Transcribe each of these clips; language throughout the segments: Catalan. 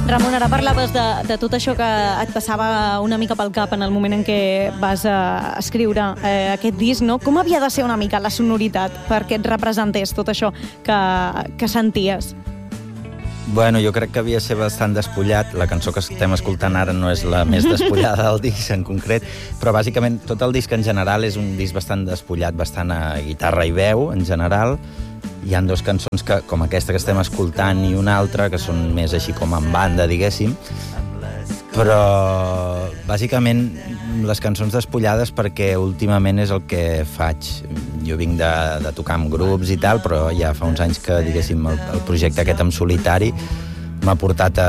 Ramon, ara parlaves de tot això que et passava una mica pel cap en el moment en què vas escriure aquest disc, no? Com havia de ser una mica la sonoritat perquè et representés tot això que senties? Bueno, jo crec que havia de ser bastant despullat. La cançó que estem escoltant ara no és la més despullada del disc en concret, però bàsicament tot el disc en general és un disc bastant despullat, bastant a guitarra i veu en general. Hi ha dues cançons com aquesta que estem escoltant i una altra que són més així com en banda, diguéssim. Però bàsicament les cançons despullades perquè últimament és el que faig. Jo vinc de tocar amb grups i tal, però ja fa uns anys que, diguéssim, el projecte aquest en solitari m'ha portat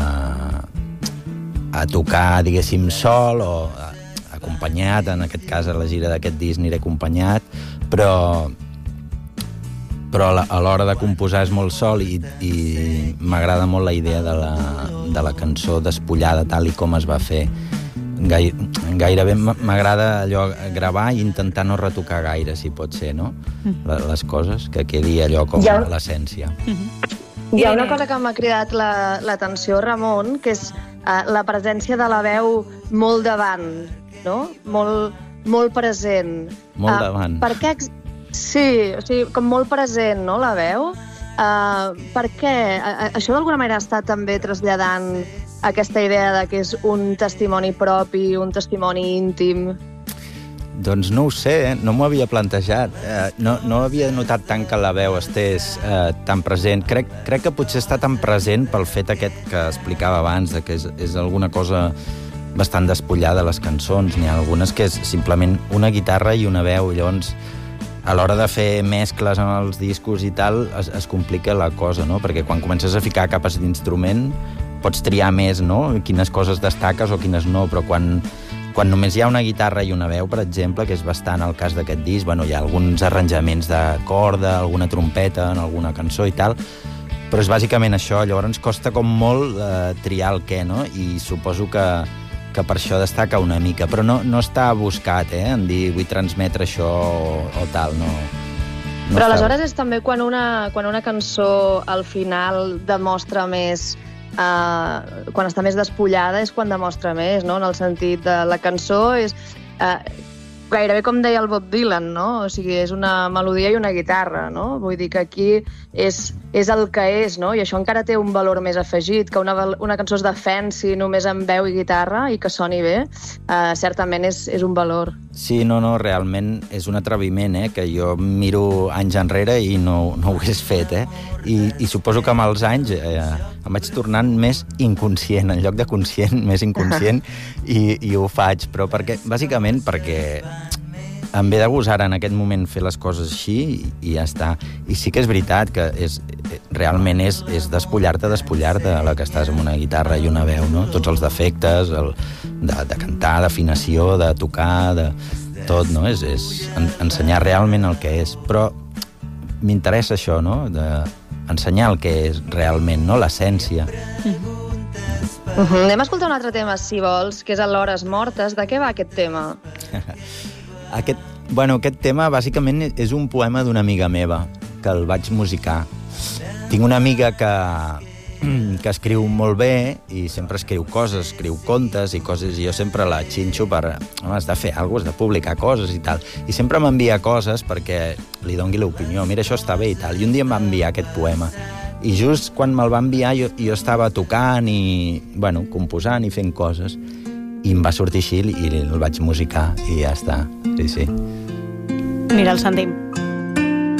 a tocar, diguéssim, sol o acompanyat. En aquest cas, a la gira d'aquest disc aniré acompanyat, però a l'hora de composar és molt sol i m'agrada molt la idea de la cançó despullada tal i com es va fer. Gairebé m'agrada allò gravar i intentar no retocar gaire, si pot ser, no? Les coses, que quedi allò com l'essència. Hi ha una cosa que m'ha cridat l'atenció, Ramon, que és la presència de la veu molt davant, no? Molt present. Molt davant. Per què... Sí, o sigui, com molt present, no, la veu. Per què? Això d'alguna manera està també traslladant aquesta idea de que és un testimoni propi, un testimoni íntim? Doncs no ho sé, no m'ho havia plantejat. No havia notat tant que la veu estés tan present. Crec que potser està tan present pel fet aquest que explicava abans, que és alguna cosa bastant despullada, les cançons. N'hi ha algunes que és simplement una guitarra i una veu, llavors a l'hora de fer mescles en els discos i tal, es complica la cosa, no? Perquè quan comences a ficar capes d'instrument pots triar més, no? Quines coses destaques o quines no, però quan només hi ha una guitarra i una veu, per exemple, que és bastant el cas d'aquest disc, bueno, hi ha alguns arranjaments de corda, alguna trompeta en alguna cançó i tal, però és bàsicament això, llavors costa com molt triar el què, no? I suposo que per això destaca una mica, però no està buscat, en dir vull transmetre això o tal, no. Però aleshores és també quan una cançó al final demostra més, quan està més despullada és quan demostra més, no? En el sentit de la cançó és gairebé com deia el Bob Dylan, no? O sigui, és una melodia i una guitarra, no? Vull dir que aquí és el que és, no? I això encara té un valor més afegit, que una cançó es defensi només amb veu i guitarra i que soni bé, certament és un valor. Sí, no, realment és un atreviment, que jo miro anys enrere i no ho hagués fet, I suposo que amb els anys em vaig tornant més inconscient, en lloc de conscient, més inconscient, i ho faig, però bàsicament perquè em ve de gust ara en aquest moment fer les coses així i ja està. I sí que és veritat que realment és despullar-te la que estàs amb una guitarra i una veu, no? Tots els defectes, de cantar, d'afinació, de tocar, de tot, no? És ensenyar realment el que és. Però m'interessa això, no? D'ensenyar el que és realment, no? L'essència. Anem a escoltar un altre tema, si vols, que és a l'Hores Mortes. De què va aquest tema? Aquest tema bàsicament és un poema d'una amiga meva, que el vaig musicar. Tinc una amiga que escriu molt bé i sempre escriu coses, escriu contes i coses, i jo sempre la xinxo has de fer alguna cosa, has de publicar coses i tal. I sempre m'envia coses perquè li doni l'opinió, mira, això està bé i tal. I un dia em va enviar aquest poema. I just quan me'l va enviar jo estava tocant i, composant i fent coses. I em va sortir així i el vaig musicar i ja està. Sí. Mira, el sentim.